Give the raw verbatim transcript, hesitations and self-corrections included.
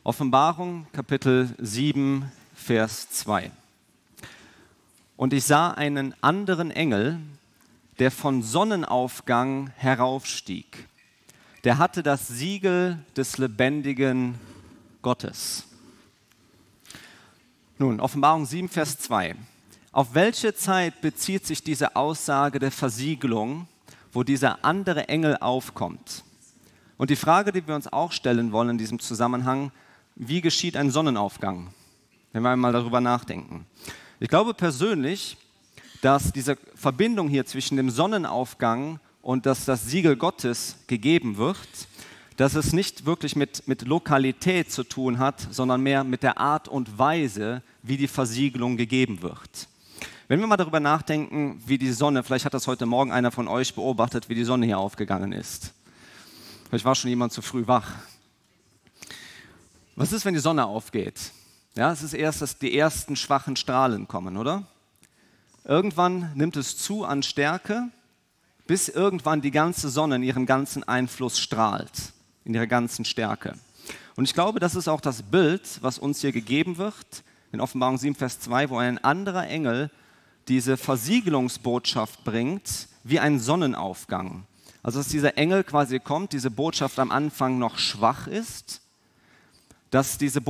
Offenbarung, Kapitel sieben, Vers zwei. Und ich sah einen anderen Engel, der von Sonnenaufgang heraufstieg. Der hatte das Siegel des lebendigen Gottes. Nun, Offenbarung sieben, Vers zwei. Auf welche Zeit bezieht sich diese Aussage der Versiegelung, wo dieser andere Engel aufkommt? Und die Frage, die wir uns auch stellen wollen in diesem Zusammenhang, wie geschieht ein Sonnenaufgang? Wenn wir einmal darüber nachdenken. Ich glaube persönlich, dass diese Verbindung hier zwischen dem Sonnenaufgang und dass das Siegel Gottes gegeben wird, dass es nicht wirklich mit, mit Lokalität zu tun hat, sondern mehr mit der Art und Weise, wie die Versiegelung gegeben wird. Wenn wir mal darüber nachdenken, wie die Sonne, vielleicht hat das heute Morgen einer von euch beobachtet, wie die Sonne hier aufgegangen ist. Vielleicht war schon jemand zu früh wach. Was ist, wenn die Sonne aufgeht? Ja, es ist erst, dass die ersten schwachen Strahlen kommen, oder? Irgendwann nimmt es zu an Stärke, bis irgendwann die ganze Sonne in ihrem ganzen Einfluss strahlt, in ihrer ganzen Stärke. Und ich glaube, das ist auch das Bild, was uns hier gegeben wird, in Offenbarung sieben, Vers zwei, wo ein anderer Engel diese Versiegelungsbotschaft bringt, wie ein Sonnenaufgang. Also dass dieser Engel quasi kommt, diese Botschaft am Anfang noch schwach ist, dass diese